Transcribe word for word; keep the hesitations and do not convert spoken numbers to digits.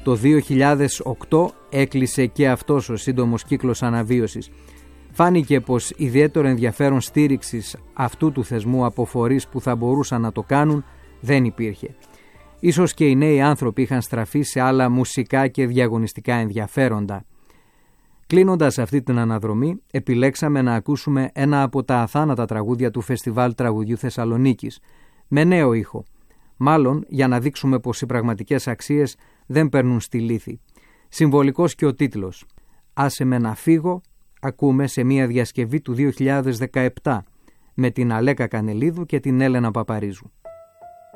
Το δύο χιλιάδες οκτώ έκλεισε και αυτός ο σύντομος κύκλος αναβίωσης. Φάνηκε πως ιδιαίτερο ενδιαφέρον στήριξης αυτού του θεσμού από φορείς που θα μπορούσαν να το κάνουν δεν υπήρχε. Ίσως και οι νέοι άνθρωποι είχαν στραφεί σε άλλα μουσικά και διαγωνιστικά ενδιαφέροντα. Κλείνοντας αυτή την αναδρομή, επιλέξαμε να ακούσουμε ένα από τα αθάνατα τραγούδια του Φεστιβάλ Τραγουδιού Θεσσαλονίκης, με νέο ήχο. Μάλλον για να δείξουμε πως οι πραγματικές αξίες δεν παίρνουν στη λύθη. Συμβολικός και ο τίτλος «Άσε με να φύγω», ακούμε σε μια διασκευή του δύο χιλιάδες δεκαεπτά με την Αλέκα Κανελίδου και την Έλενα Παπαρίζου.